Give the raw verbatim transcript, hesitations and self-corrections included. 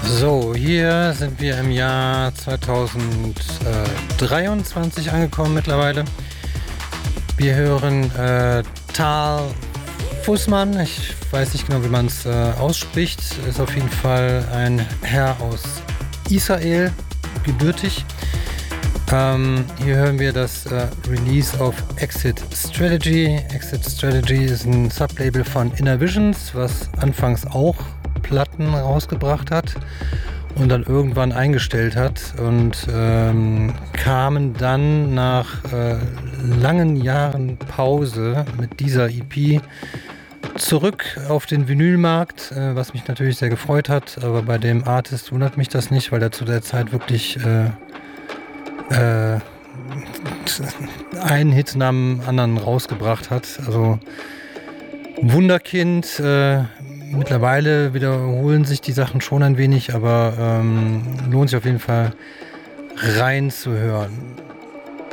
So, hier sind wir im Jahr zweitausenddreiundzwanzig angekommen mittlerweile. Wir hören äh, Tal Fussman, ich weiß nicht genau, wie man es äh, ausspricht, ist auf jeden Fall ein Herr aus Israel, gebürtig. Ähm, hier hören wir das äh, Release of Exit Strategy. Exit Strategy ist ein Sublabel von Inner Visions, was anfangs auch Platten rausgebracht hat und dann irgendwann eingestellt hat und ähm, kamen dann nach äh, langen Jahren Pause mit dieser E P zurück auf den Vinylmarkt, äh, was mich natürlich sehr gefreut hat, aber bei dem Artist wundert mich das nicht, weil er zu der Zeit wirklich äh, äh, einen Hit nach dem anderen rausgebracht hat. Also Wunderkind. Äh, mittlerweile wiederholen sich die Sachen schon ein wenig, aber ähm, lohnt sich auf jeden Fall reinzuhören.